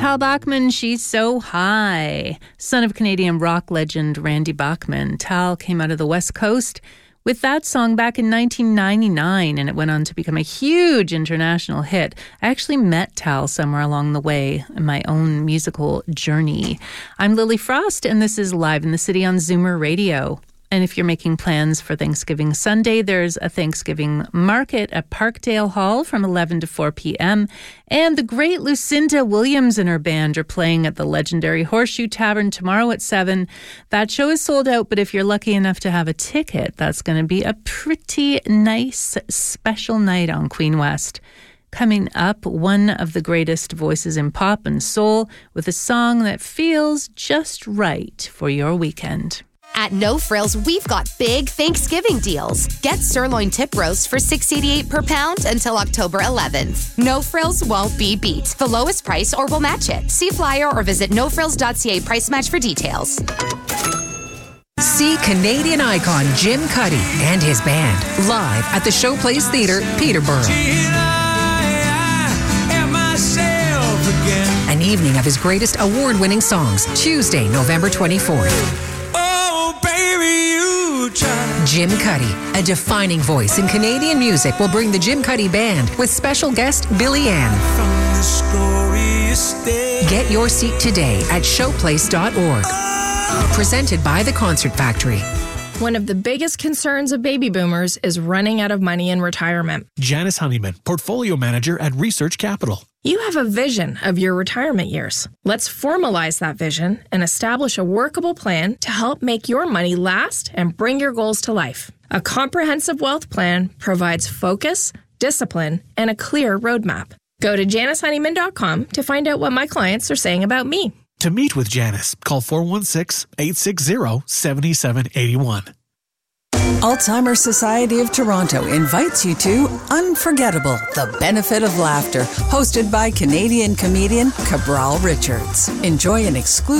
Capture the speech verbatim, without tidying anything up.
Tal Bachman, She's So High. Son of Canadian rock legend Randy Bachman, Tal came out of the West Coast with that song back in nineteen ninety-nine, and it went on to become a huge international hit. I actually met Tal somewhere along the way in my own musical journey. I'm Lily Frost, and this is Live in the City on Zoomer Radio. And if you're making plans for Thanksgiving Sunday, there's a Thanksgiving market at Parkdale Hall from eleven to four p.m. And the great Lucinda Williams and her band are playing at the legendary Horseshoe Tavern tomorrow at seven. That show is sold out, but if you're lucky enough to have a ticket, that's going to be a pretty nice special night on Queen West. Coming up, one of the greatest voices in pop and soul with a song that feels just right for your weekend. At No Frills, we've got big Thanksgiving deals. Get sirloin tip roast for six dollars and eighty-eight cents per pound until October eleventh. No Frills won't be beat. The lowest price or we'll match it. See flyer or visit no frills dot c a price match for details. See Canadian icon Jim Cuddy and his band live at the Showplace Theatre, Peterborough. An evening of his greatest award-winning songs, Tuesday, November twenty-fourth. Jim Cuddy, a defining voice in Canadian music, will bring the Jim Cuddy Band with special guest Billy Ann. Get your seat today at showplace dot org. Presented by The Concert Factory. One of the biggest concerns of baby boomers is running out of money in retirement. Janice Honeyman, Portfolio Manager at Research Capital. You have a vision of your retirement years. Let's formalize that vision and establish a workable plan to help make your money last and bring your goals to life. A comprehensive wealth plan provides focus, discipline, and a clear roadmap. Go to janice honeyman dot com to find out what my clients are saying about me. To meet with Janice, call four one six, eight six zero, seven seven eight one. Alzheimer's Society of Toronto invites you to Unforgettable, The Benefit of Laughter, hosted by Canadian comedian Cabral Richards. Enjoy an exclusive